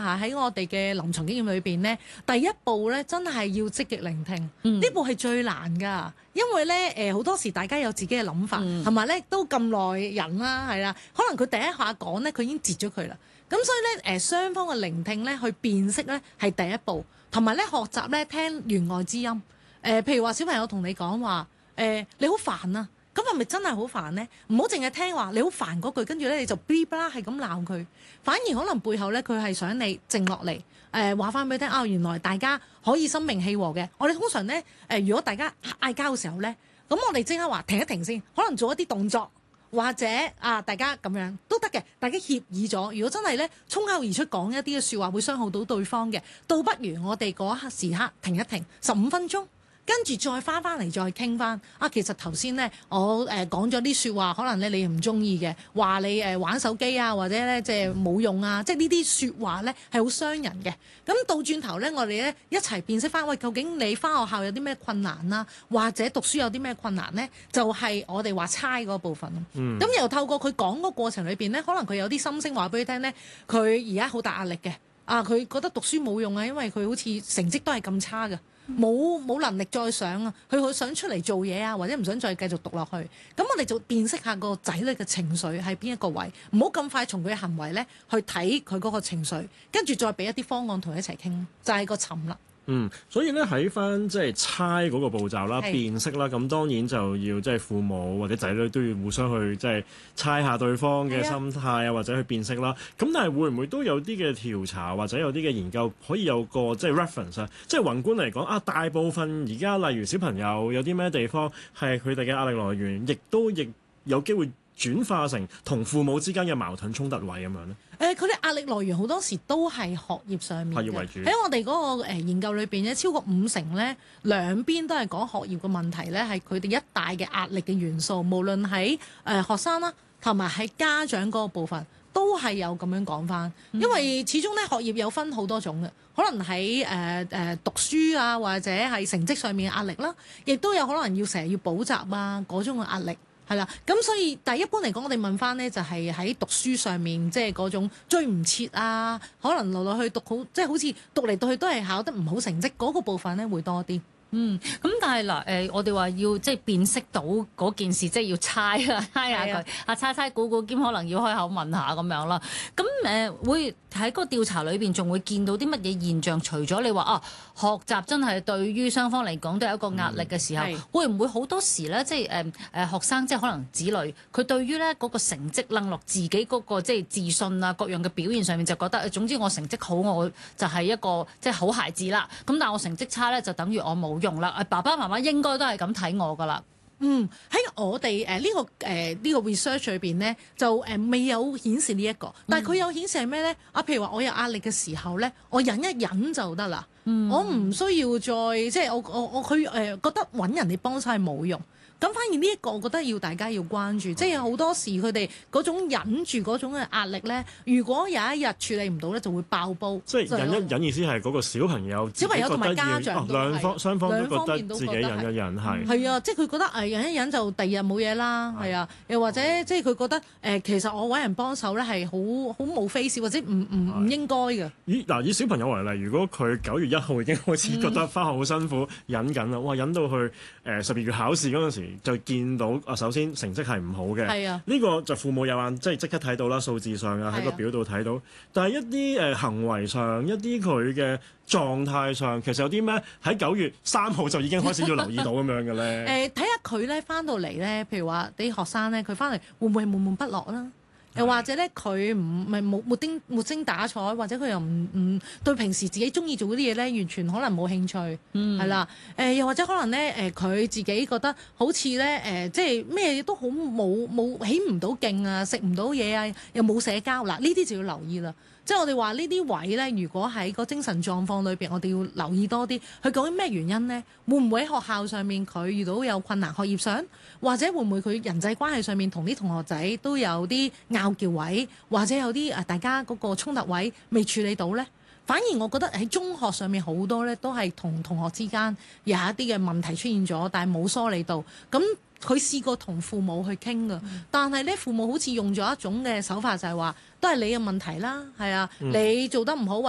嚇喺我哋嘅臨床經驗裏邊咧，第一步咧真係要積極聆聽，呢步係最難㗎，因為咧好多時大家有自己嘅諗法，同埋咧都咁耐人啦，係啦，可能佢第一下講咧佢已經截咗佢啦，咁所以咧雙方嘅聆聽咧去辨識咧係第一步，同埋咧學習咧聽弦外之音，譬如話小朋友同你講話你好煩啊。咁係咪真係好煩呢？唔好淨係聽話你好煩嗰句，跟住咧你就嗶啦係咁鬧佢，反而可能背後咧佢係想你靜落嚟，話翻俾你聽啊，原來大家可以心平氣和嘅。我哋通常咧如果大家嗌交嘅時候咧，咁我哋即刻話停一停先，可能做一啲動作，或者大家咁樣都得嘅，大家協議咗。如果真係咧衝口而出講一啲嘅説話會傷害到對方嘅，倒不如我哋嗰刻時刻停一停15分鐘。跟住再翻嚟再傾翻其實頭先咧我講咗啲説話，可能咧你唔中意嘅，話你玩手機啊，或者咧即係冇用啊，即係呢啲説話咧係好傷人嘅。咁倒轉頭咧，我哋咧一齊辨識翻，喂，究竟你翻學校有啲咩困難啦，或者讀書有啲咩困難咧？就係我哋話猜嗰部分咯。咁又透過佢講嗰過程裏邊咧，可能佢有啲心聲話俾你聽咧，佢而家好大壓力嘅。佢覺得讀書冇用啊，因為佢好似成績都係咁差嘅。冇能力再上啊！佢好想出嚟做嘢啊，或者唔想再繼續讀落去。咁我哋就辨識下個仔女嘅情緒喺邊一個位，唔好咁快從佢嘅行為咧去睇佢嗰個情緒，跟住再俾一啲方案同佢一齊傾，就係個沉啦。 所以咧喺翻即係猜嗰個步驟啦、辨識啦，咁當然就要即係父母或者仔女都要互相去即係猜下對方嘅心態啊，或者去辨識啦。咁但係會唔會都有啲嘅調查或者有啲嘅研究可以有個即係 reference 啊？即係宏觀嚟講大部分而家例如小朋友有啲咩地方係佢哋嘅壓力來源，亦有機會轉化成同父母之間嘅矛盾衝突位咁樣咧？ 佢哋壓力來源好多時都係學業上面嘅， 學業為主。 喺我哋嗰個研究裏邊咧，超過50%咧，兩邊都係講學業嘅問題咧，係佢哋一大嘅壓力嘅元素。無論喺學生啦，同埋喺家長嗰個部分，都係有咁樣講翻。因為始終咧學業有分好多種嘅，可能喺讀書啊，或者係成績上面嘅壓力啦，亦都有可能要成日要補習啊嗰種嘅壓力。係啦，咁所以但係一般嚟講，我哋問翻呢就係喺讀書上面，即係嗰種追唔切啊，可能來來去讀好，即係好似讀嚟讀去都係考得唔好成績嗰個部分咧會多啲。 咁但係嗱，我哋話要即係辨識到嗰件事，即係要猜下佢，猜估兼可能要開口問下咁樣啦。咁會喺個調查裏邊仲會見到啲乜嘢現象？除咗你話學習真係對於雙方嚟講都有一個壓力嘅時候，會唔會好多時咧，即係學生即係可能子女佢對於咧嗰個成績掕落自己嗰個即係自信啊各樣嘅表現上面，就覺得總之我成績好我就係一個即係好孩子啦。咁但係我成績差咧就等於我冇用啦。爸爸媽媽應該都係咁睇我噶啦。 喺我哋呢個 research 裏邊咧，就未有顯示呢一個，但係佢有顯示係咩咧？譬如話我有壓力嘅時候咧，我忍一忍就得啦。我唔需要再即係佢覺得揾人哋幫手係冇用。咁反而呢一個，我覺得要大家要關注，即係好多時佢哋嗰種忍住嗰種嘅壓力咧，如果有一日處理唔到咧，就會爆煲。 即係忍一忍意思係嗰個小朋友同埋家長雙方都覺得自己忍一忍係啊， 即係佢覺得忍一忍就第二日冇嘢啦，係啊，又或者即係佢覺得其實我揾人幫手咧係好冇 face 或者唔應該嘅。 以小朋友為例，如果佢9月1號已經開始覺得返學好辛苦，忍緊啦，哇，忍到去12月考試嗰陣時。就見到首先成績係唔好嘅，呢個就父母有眼即刻睇到啦，數字上喺個表度睇到。但係一啲行為上，一啲佢嘅狀態上，其實有啲咩喺9月3號就已經開始要留意到咁樣嘅咧？ 睇下佢咧翻到嚟咧，譬如話啲學生咧，佢翻嚟會唔會悶悶不樂啦？又或者咧，佢冇精打采，或者佢又唔對平時自己中意做嗰啲嘢咧，完全可能冇興趣，係啦。又或者可能咧，佢自己覺得好似咧，即係咩嘢都好冇起唔到勁啊，食唔到嘢啊，又冇社交嗱，呢啲就要留意啦。即係我哋話呢啲位咧，如果喺個精神狀況裏邊，我哋要留意多啲，佢究竟咩原因呢？會唔會喺學校上面佢遇到有困難學業上，或者會唔會佢人際關係上面同啲同學仔都有啲拗撬位，或者有啲大家嗰個衝突位未處理到呢？反而我覺得喺中學上面好多咧都係同同學之間有一啲嘅問題出現咗，但係冇梳理到。咁佢試過同父母去傾㗎，但係咧父母好似用咗一種嘅手法就係話，都係你嘅問題啦，係啊，你做得唔好。